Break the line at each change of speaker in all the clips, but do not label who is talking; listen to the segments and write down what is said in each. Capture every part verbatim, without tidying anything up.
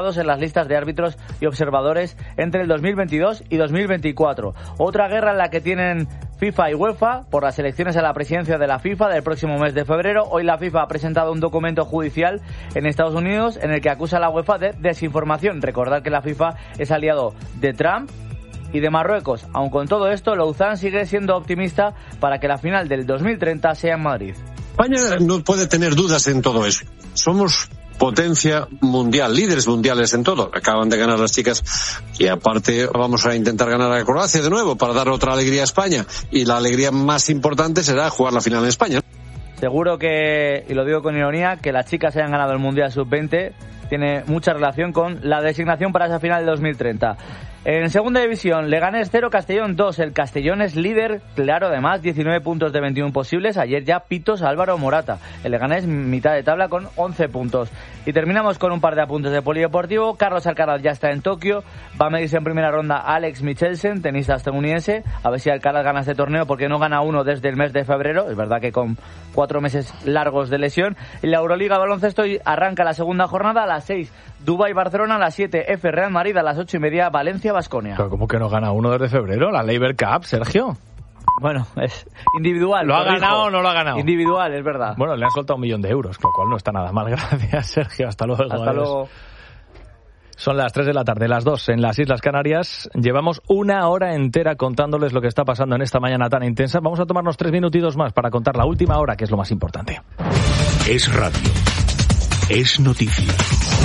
en las listas de árbitros y observadores entre el dos mil veintidós y dos mil veinticuatro. Otra guerra en la que tienen FIFA y UEFA por las elecciones a la presidencia de la FIFA del próximo mes de febrero. Hoy la FIFA ha presentado un documento judicial en Estados Unidos en el que acusa a la UEFA de desinformación. Recordad que la FIFA es aliado de Trump y de Marruecos. Aun con todo esto, Louzán sigue siendo optimista para que la final del dos mil treinta sea en Madrid.
España no puede tener dudas en todo eso. Somos potencia mundial, líderes mundiales en todo. Acaban de ganar las chicas y aparte vamos a intentar ganar a Croacia de nuevo para dar otra alegría a España. Y la alegría más importante será jugar la final en España.
Seguro que, y lo digo con ironía, que las chicas hayan ganado el Mundial sub veinte tiene mucha relación con la designación para esa final de dos mil treinta. En segunda división, Leganés cero, Castellón dos. El Castellón es líder, claro, además, diecinueve puntos de veintiuno posibles. Ayer ya pitos a Álvaro Morata. El Leganés mitad de tabla con once puntos. Y terminamos con un par de apuntes de polideportivo. Carlos Alcaraz ya está en Tokio. Va a medirse en primera ronda Alex Michelsen, tenista estadounidense. A ver si Alcaraz gana este torneo, porque no gana uno desde el mes de febrero. Es verdad que con cuatro meses largos de lesión. Y la Euroliga baloncesto arranca la segunda jornada a las seis. Dubái Barcelona a las siete. F Real Madrid a las ocho y media. Valencia Baskonia.
Pero ¿cómo que no gana uno desde febrero? La Labour Cup, Sergio.
Bueno, es individual.
¿Lo ha ganado o no lo ha ganado?
Individual, es verdad.
Bueno, le han soltado un millón de euros, lo cual no está nada mal. Gracias, Sergio. Hasta luego.
Hasta luego.
Son las tres de la tarde, las dos en las Islas Canarias. Llevamos una hora entera contándoles lo que está pasando en esta mañana tan intensa. Vamos a tomarnos tres minutitos más para contar la última hora, que es lo más importante.
Es radio. Es noticia.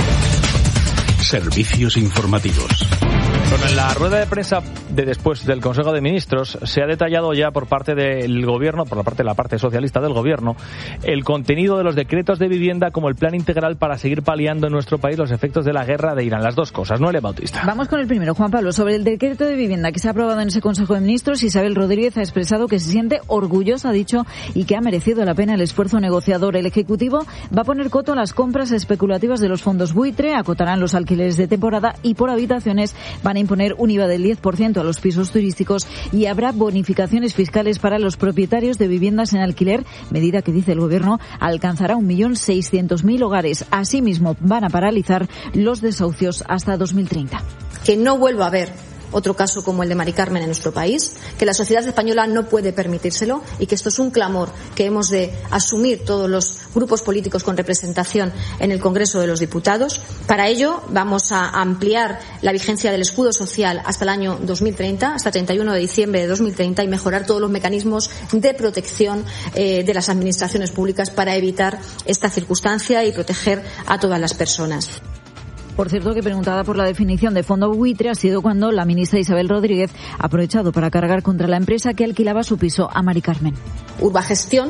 Servicios informativos.
Bueno, en la rueda de prensa de después del Consejo de Ministros se ha detallado ya por parte del Gobierno, por la parte de la parte socialista del Gobierno, el contenido de los decretos de vivienda como el plan integral para seguir paliando en nuestro país los efectos de la guerra de Irán. Las dos cosas, ¿no, Noelia Bautista?
Vamos con el primero, Juan Pablo. Sobre el decreto de vivienda que se ha aprobado en ese Consejo de Ministros, Isabel Rodríguez ha expresado que se siente orgullosa, ha dicho, y que ha merecido la pena el esfuerzo negociador. El Ejecutivo va a poner coto a las compras especulativas de los fondos buitre, acotarán los alquileres de temporada y por habitaciones van a imponer un I V A del diez por ciento a los pisos turísticos y habrá bonificaciones fiscales para los propietarios de viviendas en alquiler, medida que, dice el Gobierno, alcanzará un millón seiscientos mil hogares. Asimismo, van a paralizar los desahucios hasta dos mil treinta.
Que no vuelva a haber otro caso como el de Mari Carmen en nuestro país, que la sociedad española no puede permitírselo y que esto es un clamor que hemos de asumir todos los grupos políticos con representación en el Congreso de los Diputados. Para ello vamos a ampliar la vigencia del escudo social hasta el año dos mil treinta, hasta treinta y uno de diciembre de dos mil treinta, y mejorar todos los mecanismos de protección eh, de las administraciones públicas para evitar esta circunstancia y proteger a todas las personas.
Por cierto, que preguntada por la definición de fondo buitre ha sido cuando la ministra Isabel Rodríguez ha aprovechado para cargar contra la empresa que alquilaba su piso a Mari Carmen.
Urbagestión,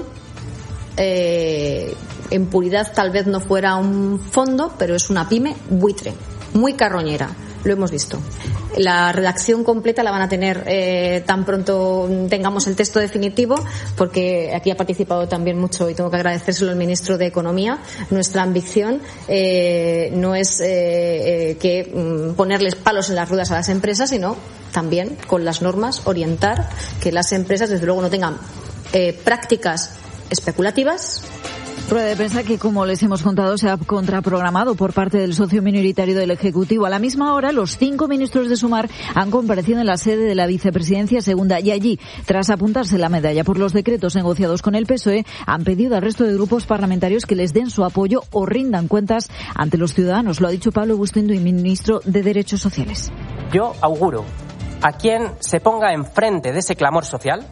eh, en puridad tal vez no fuera un fondo, pero es una pyme buitre, muy carroñera. Lo hemos visto. La redacción completa la van a tener eh, tan pronto tengamos el texto definitivo, porque aquí ha participado también mucho y tengo que agradecérselo al ministro de Economía. Nuestra ambición eh, no es eh, eh, que mm, ponerles palos en las ruedas a las empresas, sino también con las normas orientar que las empresas desde luego no tengan eh, prácticas especulativas.
Rueda de prensa que, como les hemos contado, se ha contraprogramado por parte del socio minoritario del Ejecutivo. A la misma hora, los cinco ministros de Sumar han comparecido en la sede de la Vicepresidencia Segunda y allí, tras apuntarse la medalla por los decretos negociados con el P S O E, han pedido al resto de grupos parlamentarios que les den su apoyo o rindan cuentas ante los ciudadanos. Lo ha dicho Pablo Bustindo, ministro de Derechos Sociales.
Yo auguro a quien se ponga enfrente de ese clamor social,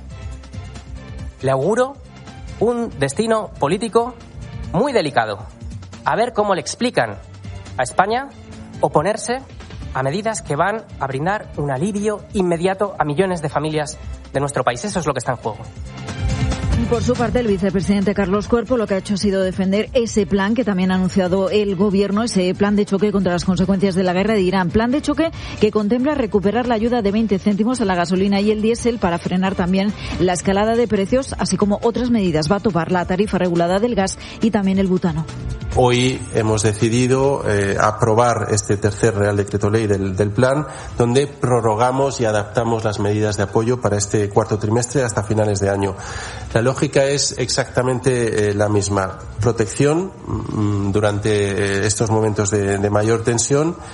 le auguro un destino político muy delicado. A ver cómo le explican a España oponerse a medidas que van a brindar un alivio inmediato a millones de familias de nuestro país. Eso es lo que está en juego.
Por su parte, el vicepresidente Carlos Cuerpo lo que ha hecho ha sido defender ese plan que también ha anunciado el Gobierno, ese plan de choque contra las consecuencias de la guerra de Irán. Plan de choque que contempla recuperar la ayuda de veinte céntimos a la gasolina y el diésel para frenar también la escalada de precios, así como otras medidas. Va a topar la tarifa regulada del gas y también el butano.
Hoy hemos decidido eh, aprobar este tercer Real Decreto Ley del, del plan, donde prorrogamos y adaptamos las medidas de apoyo para este cuarto trimestre hasta finales de año. La lógica es exactamente eh, la misma. Protección mmm, durante estos momentos de, de mayor tensión